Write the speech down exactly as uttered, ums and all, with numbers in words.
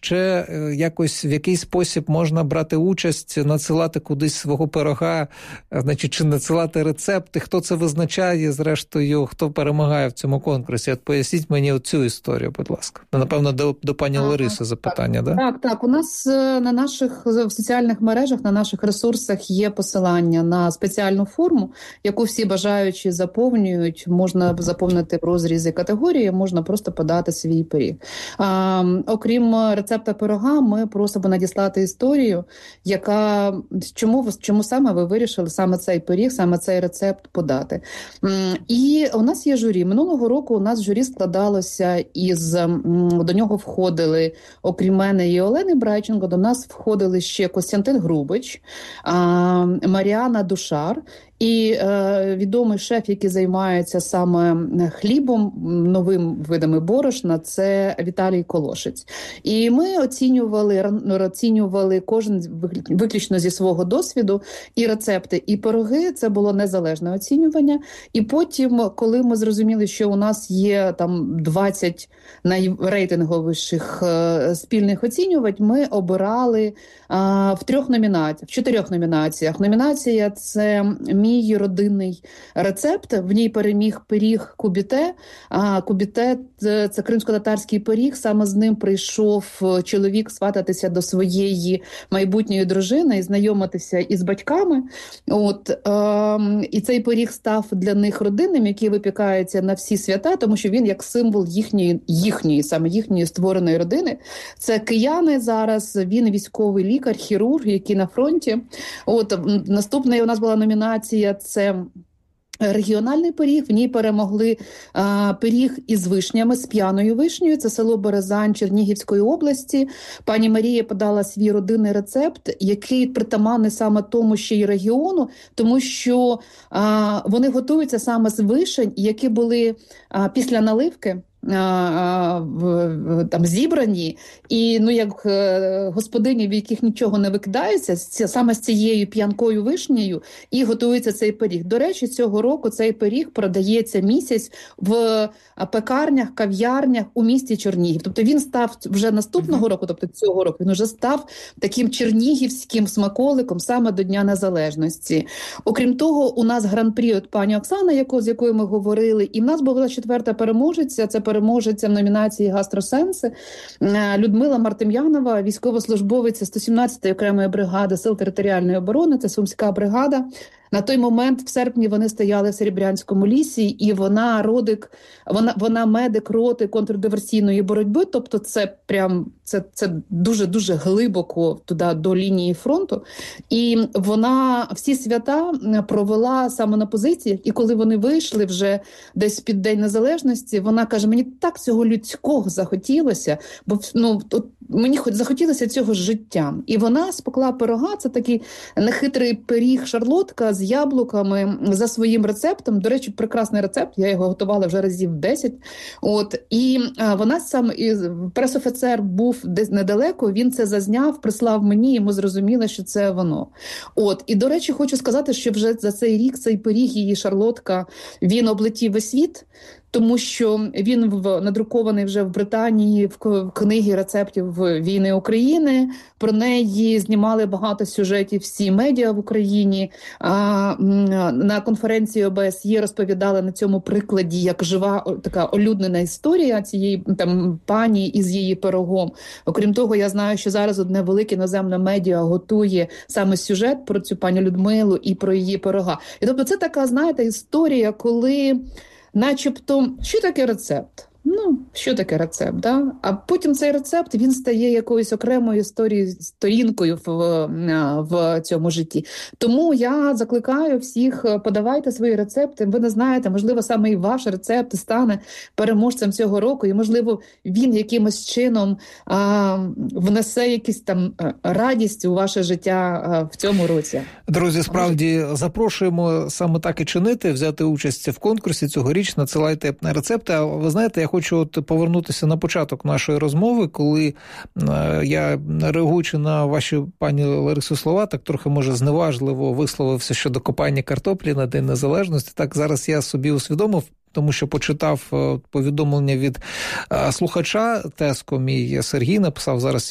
ще якось в якийсь спосіб можна брати участь, надсилати кудись свого пирога, значить, чи надсилати рецепти? Хто це визначає, зрештою, хто перемагає в цьому конкурсі? От поясніть мені цю історію, будь ласка. Напевно, до, до пані ага, Лариси запитання, так? Так, так. У нас на наших в соціальних мережах, на наших ресурсах є посилання на спеціальну форму, яку всі бажаючі заповнюють. Можна заповнити в розрізі категорії, можна просто подати свій пиріг. А, окрім рецепта пирога, ми просимо надіслати історію, яка чому, чому саме ви вирішили саме цей пиріг, саме цей рецепт подати. І у нас є журі. Минулого року у нас журі складалося із, до нього входили, окрім мене і Олени Брайченко, до нас входили ще Костянтин Грубич, Маріана Душар і е, відомий шеф, який займається саме хлібом, новим видами борошна, це Віталій Колошець. І ми оцінювали, оцінювали кожен виключно зі свого досвіду і рецепти, і пироги. Це було незалежне оцінювання. І потім, коли ми зрозуміли, що у нас є там двадцять найрейтинговіших е, спільних оцінювань, ми обирали е, в трьох номінаціях, в чотирьох номінаціях. Номінація – це мій родинний рецепт. В ній переміг пиріг кубіте. А кубіте – це кримсько-татарський пиріг. Саме з ним прийшов чоловік свататися до своєї майбутньої дружини і знайомитися із батьками. От, е, і цей пиріг став для них родинним, який випікається на всі свята, тому що він як символ їхньої, їхньої, саме їхньої створеної родини. Це кияни зараз, він військовий лікар, хірург, який на фронті. От, наступна у нас була номінація – це регіональний пиріг. В ній перемогли а, пиріг із вишнями, з п'яною вишнею. Це село Березань Чернігівської області. Пані Марія подала свій родинний рецепт, який притаманний саме тому ще й регіону, тому що а, вони готуються саме з вишень, які були а, після наливки там зібрані, і ну як господині, в яких нічого не викидається, саме з цією п'янкою вишнею і готується цей пиріг. До речі, цього року цей пиріг продається місяць в пекарнях, кав'ярнях у місті Чернігів. Тобто він став вже наступного року, тобто цього року, він вже став таким чернігівським смаколиком саме до Дня Незалежності. Окрім того, у нас гран-прі от пані Оксана, яко, з якою ми говорили, і в нас була четверта переможеця, це переможеця в номінації «Гастросенси» Людмила Мартем'янова, військовослужбовиця сто сімнадцятої окремої бригади Сил територіальної оборони, це Сумська бригада. На той момент, в серпні, вони стояли в Серебрянському лісі, і вона родик, вона, вона медик роти контрдиверсійної боротьби, тобто це прям, це, це дуже-дуже глибоко туди до лінії фронту. І вона всі свята провела саме на позиціях, і коли вони вийшли вже десь під День Незалежності, вона каже, мені так цього людського захотілося, бо ну, от, мені хоч захотілося цього життя. І вона спекла пирога, це такий нехитрий пиріг шарлотка з яблуками за своїм рецептом. До речі, прекрасний рецепт, я його готувала вже разів десять. От, і а, вона сам, і пресофіцер був десь недалеко, він це зазняв, прислав мені, і ми зрозуміли, що це воно. От, і, до речі, хочу сказати, що вже за цей рік цей пиріг, її шарлотка, він облетів весь світ, тому що він в, надрукований вже в Британії в книгі рецептів війни України. Про неї знімали багато сюжетів всі медіа в Україні. А, на конференції О Б С Є розповідали на цьому прикладі, як жива така олюднена історія цієї там пані із її пирогом. Окрім того, я знаю, що зараз одне велике іноземне медіа готує саме сюжет про цю пані Людмилу і про її пирога. І тобто це така, знаєте, історія, коли начебто, що таке рецепт? Ну, що таке рецепт, да? А потім цей рецепт, він стає якоюсь окремою історією, сторінкою в, в цьому житті. Тому я закликаю всіх, подавайте свої рецепти. Ви не знаєте, можливо, саме і ваш рецепт стане переможцем цього року, і, можливо, він якимось чином а, внесе якусь там радість у ваше життя а, в цьому році. Друзі, справді, запрошуємо саме так і чинити, взяти участь в конкурсі цьогоріч, надсилайте рецепти. А ви знаєте, я хочу от повернутися на початок нашої розмови, коли е, я, реагуючи на ваші, пані Ларисо, слова, так трохи, може, зневажливо висловився щодо копання картоплі на День Незалежності. Так зараз я собі усвідомив, тому що почитав повідомлення від слухача Теско, мій Сергій написав зараз